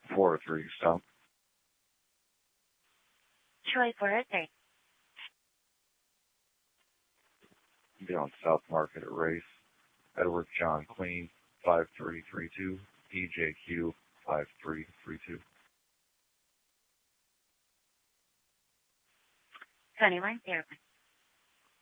4-3 stop. Troy 403. Be on South Market at Race. Edward John Clean, 5332. EJQ, 5332. 21 Fairbanks.